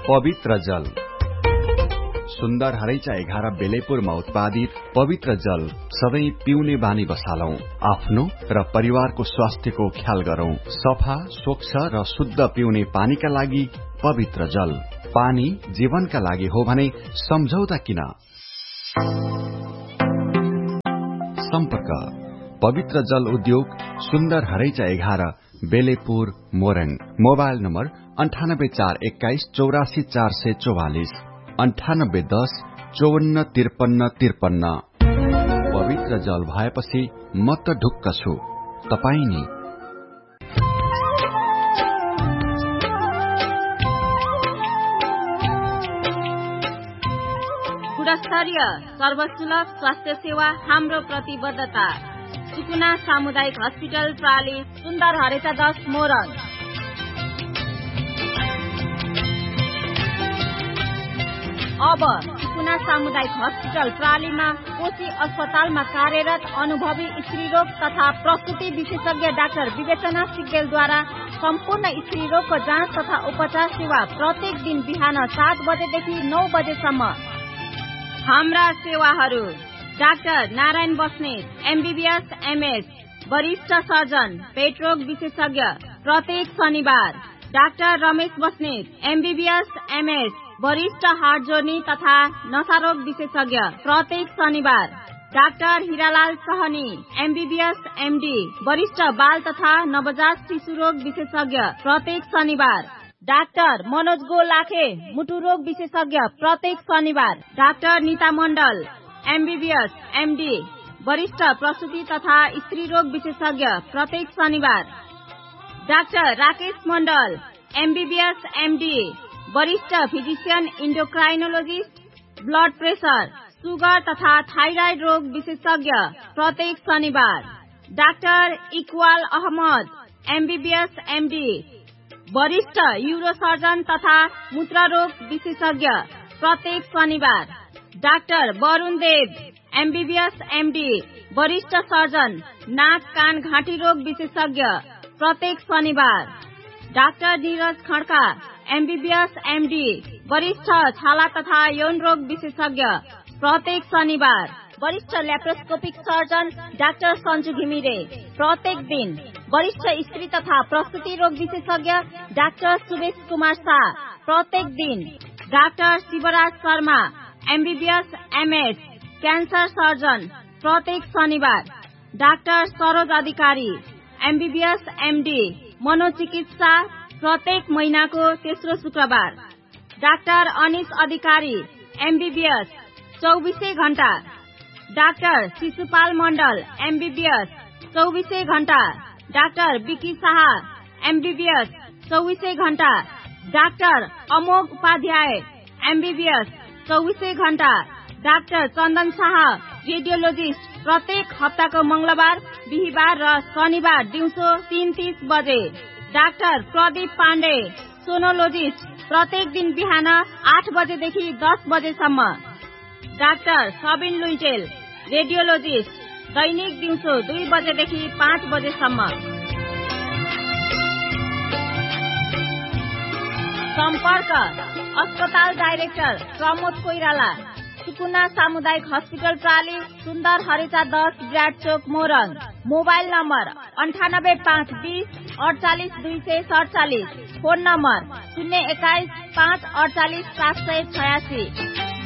पवित्र जल। सुन्दर हरैचा 11 बेलेपुरमा उत्पादित पवित्र जल सधैं पिउने बानी बसालौं। आफ्नो र परिवारको स्वास्थ्यको ख्याल गरौं। सफा, स्वच्छ र शुद्ध पिउने पानीका लागि पवित्र जल। पानी जीवनका लागि हो भने सम्झौता किन? सम्पर्क पवित्र जल उद्योग, सुन्दर हरैचा 11 बेलेपुर मोरङ। Mobile number 9841 84 444 9810 54 53 53। पवित्र जल भएपछि म त ढुक्क छु, तपाई नि? गुणस्तरीय सर्वसुलभ स्वास्थ्य सेवा हाम्रो प्रतिबद्धता। सुकुना सामुदायिक हस्पिटल प्राली, सुन्दर हरेचा 10 मोरङ। अब सुकुना सामुदायिक हस्पिटल प्रालीमा कोशी अस्पतालमा कार्यरत अनुभवी स्त्रीरोग तथा प्रसुति विशेषज्ञ डाक्टर विवेचना सिग्देलद्वारा सम्पूर्ण स्त्रीरोगको जाँच तथा उपचार सेवा प्रत्येक दिन बिहान 7 बजेदेखि 9 बजेसम्म। हाम्रा सेवाहरू: doctor Narayan Basnet MBBS MS, वरिष्ठ सर्जन पेट रोग विशेषज्ञ, प्रत्येक शनिबार। Doctor Ramesh Basnet MBBS MS, वरिष्ठ हार्ट जोर्नी तथा नशारोग विशेषज्ञ, प्रत्येक शनिबार। Doctor Hiralal Sahni MBBS MD, वरिष्ठ बाल तथा नवजात शिशु रोग विशेषज्ञ, प्रत्येक शनिबार। डाक्टर मनोज गोलाखे मुटु रोग विशेषज्ञ, प्रत्येक शनिबार। डाक्टर नीता मण्डल एमबीबीएस एमडी, वरिष्ठ प्रसूति तथा स्त्री रोग विशेषज्ञ, प्रत्येक शनिबार। डाक्टर राकेश मण्डल एमबीबीएस एमडी, वरिष्ठ फिजिशियन इन्डोक्राइनोलोजिस्ट, ब्लड प्रेशर, सुगर तथा थाइराइड रोग विशेषज्ञ, प्रत्येक शनिबार। Doctor Iqbal Ahmad MBBS MD, वरिष्ठ यूरोसर्जन तथा मूत्र रोग विशेषज्ञ, प्रत्येक शनिबार। डाक्टर वरुण देव एमबीबीएस एमडी, वरिष्ठ सर्जन नाक कान घाँटी रोग विशेषज्ञ, प्रत्येक शनिबार। Doctor Neeraj Khadka MBBS MD, वरिष्ठ छाला तथा यौन रोग विशेषज्ञ, प्रत्येक शनिबार। वरिष्ठ laparoscopic surgeon doctor Sanju Ghimire, प्रत्येक दिन। वरिष्ठ स्त्री तथा प्रसूति रोग विशेषज्ञ डाक्टर सुवेश कुमार शाह, प्रत्येक दिन। Doctor Shivraj Sharma MBBS MS, cancer surgeon, प्रत्येक शनिबार। डाक्टर सरोज अधिकारी एमबीबीएस एमडी, मनोचिकित्सा, प्रत्येक महिनाको तेस्रो शुक्रबार। डाक्टर अनिश अधिकारी एमबीबीएस, 24 घण्टा। डाक्टर शिशुपाल मण्डल एमबीबीएस, 24 घण्टा। डाक्टर विकी शाह एमबीबीएस, 24 घण्टा। डाक्टर अमोघ उपाध्याय एमबीबीएस, 24 घण्टा। डाक्टर चन्दन शाह रेडियोलोजिस्ट, प्रत्येक हप्ताको मंगलबार, बिहिबार र शनिबार दिउँसो 3:30 बजे। डाक्टर प्रदीप पाण्डे सोनोलोजिस्ट, प्रत्येक दिन बिहान 8 बजेदेखि 10 बजेसम्म। डाक्टर सबिन लुइटेल रेडियोलोजिस्ट, दैनिक दिउँसो 2 बजेदेखि 5 बजेसम्म। सम्पर्क अस्पताल डाइरेक्टर प्रमोद कोइराला, सुकुना सामुदायिक हस्पिटल प्राली, सुन्दर हरेचा 10 ब्राड चोक Morang. Mobile number 9852 48 247। Phone number 021 5 48 786।